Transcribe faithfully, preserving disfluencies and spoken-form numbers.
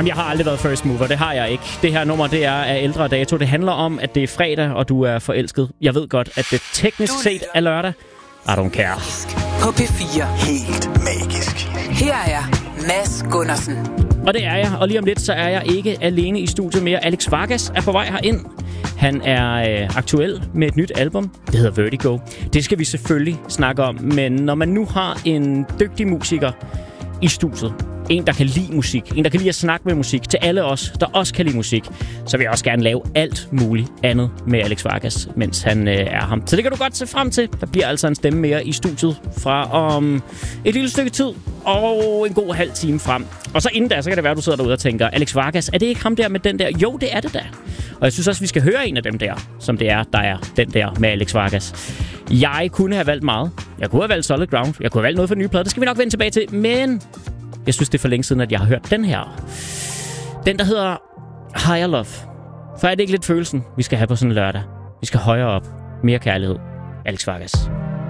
Jamen, jeg har aldrig været first mover. Det har jeg ikke. Det her nummer, det er af ældre dato. Det handler om, at det er fredag, og du er forelsket. Jeg ved godt, at det teknisk set er lørdag. I don't care. På P fire. Helt magisk. Her er Mads Gundersen. Og det er jeg, og lige om lidt, så er jeg ikke alene i studiet mere. Alex Vargas er på vej herind. Han er øh, aktuel med et nyt album. Det hedder Vertigo. Det skal vi selvfølgelig snakke om. Men når man nu har en dygtig musiker i studiet, en, der kan lide musik, en, der kan lide at snakke med musik, til alle os, der også kan lide musik, så vil jeg også gerne lave alt muligt andet med Alex Vargas, mens han øh, er ham. Så det kan du godt se frem til. Der bliver altså en stemme mere i studiet fra om et lille stykke tid og en god halv time frem. Og så inden da, så kan det være, at du sidder derude og tænker, Alex Vargas, er det ikke ham der med den der? Jo, det er det da. Og jeg synes også, vi skal høre en af dem der, som det er, der er den der med Alex Vargas. Jeg kunne have valgt meget. Jeg kunne have valgt Solid Ground. Jeg kunne have valgt noget for nye plader. Det skal vi nok vende tilbage til, men jeg synes, det er for længe siden, at jeg har hørt den her. Den, der hedder Higher Love. For er det ikke lidt følelsen, vi skal have på sådan en lørdag? Vi skal højere op. Mere kærlighed. Alex Vargas.